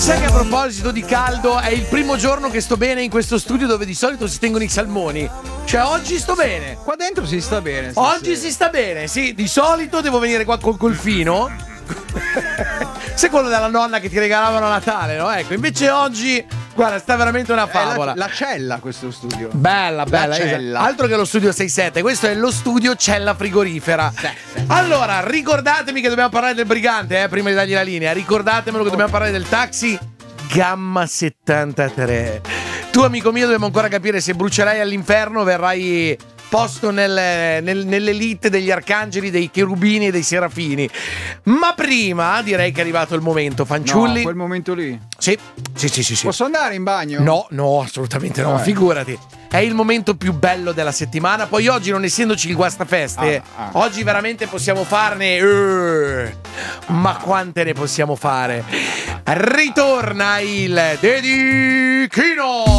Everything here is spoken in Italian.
Sai che a proposito di caldo è il primo giorno che sto bene in questo studio dove di solito si tengono i salmoni. Cioè oggi sto bene. Qua dentro si sta bene. Oggi si sta bene, sì. Di solito devo venire qua col colfino. Sei quello della nonna che ti regalavano a Natale, no? Ecco, invece oggi, guarda, sta veramente una favola. La cella questo studio. Bella, La cella. Altro che lo studio 6-7, questo è lo studio cella frigorifera. Sì. Allora, ricordatemi che dobbiamo parlare del brigante, prima di dargli la linea. Ricordatemelo che dobbiamo parlare del taxi Gamma 73. Tu, amico mio, dobbiamo ancora capire se brucerai all'inferno o verrai posto nell'elite degli arcangeli, dei cherubini e dei serafini. Ma prima direi che è arrivato il momento, fanciulli. No, quel momento lì. Sì. Posso andare in bagno? No, assolutamente no, figurati. È il momento più bello della settimana. Poi oggi, non essendoci il guastafeste, oggi veramente possiamo farne. Ma quante ne possiamo fare? Ritorna il Dedichino!